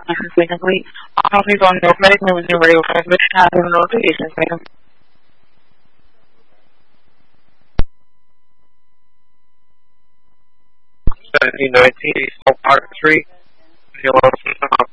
License plate complete. All copies on North Medic Limousine Radio transmission time and notifications, ma'am. 1719 East Park Street. Hello,